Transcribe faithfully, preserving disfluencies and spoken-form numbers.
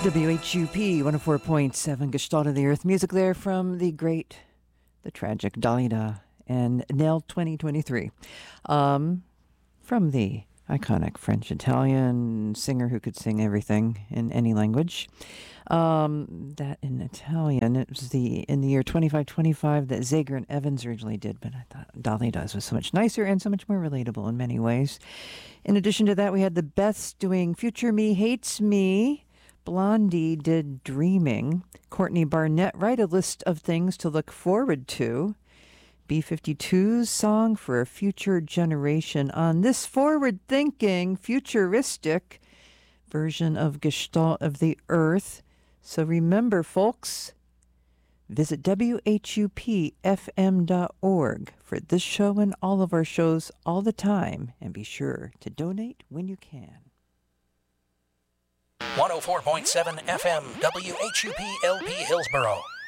W H U P one oh four point seven Gestalt of the Earth. Music there from the great, the tragic Dalida and Nell twenty twenty-three. Um, from the iconic French-Italian singer who could sing everything in any language. Um, that in Italian, it was the in the year twenty-five twenty-five that Zager and Evans originally did, but I thought Dalida's was so much nicer and so much more relatable in many ways. In addition to that, we had the Beths doing Future Me Hates Me. Blondie did Dreaming. Courtney Barnett, Write a List of Things to Look Forward to. B fifty-two's Song for a Future Generation on this forward-thinking, futuristic version of Gestalt of the Earth. So remember, folks, visit W H U P F M dot org for this show and all of our shows all the time. And be sure to donate when you can. one oh four point seven F M W H U P L P Hillsboro.